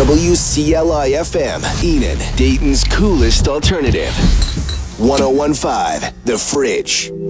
WCLI FM, Enid, Dayton's coolest alternative. 1015, The Fridge.